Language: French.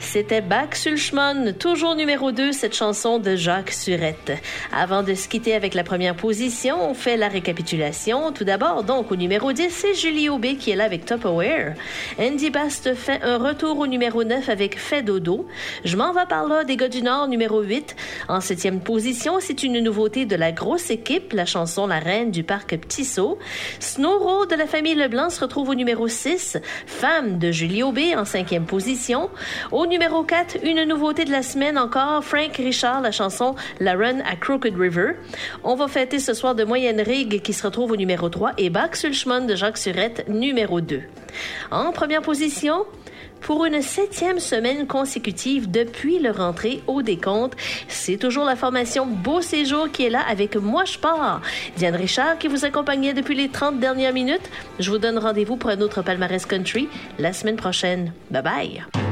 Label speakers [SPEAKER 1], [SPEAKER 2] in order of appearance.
[SPEAKER 1] C'était Back sur le chemin, toujours numéro 2, cette chanson de Jacques Surette. Avant de se quitter avec la première position, on fait la récapitulation. Tout d'abord, donc, au numéro 10, c'est Julie Aubé qui est là avec Tupperware. Andy Bast fait un retour au numéro 9 avec Fait dodo. Je m'en vais par là des gars du Nord, numéro 8. En 7e position, c'est une nouveauté de la grosse équipe, la chanson La Reine du Parc Petit Saut. Snowro de la famille Leblanc se retrouve au numéro 6. Femme de Julie Aubé en 5e position. Au numéro 4, une nouveauté de la semaine encore, Frank Richard, la chanson La Run à Crooked River. On va fêter ce soir de Moyenne Rigue qui se retrouve au numéro 3 et Back sur le chemin de Jacques Surette, numéro 2. En première position, pour une 7e semaine consécutive depuis le rentrée au décompte, c'est toujours la formation Beau Séjour qui est là avec Moi je pars. Diane Richard qui vous accompagnait depuis les 30 dernières minutes. Je vous donne rendez-vous pour un autre palmarès country la semaine prochaine. Bye bye!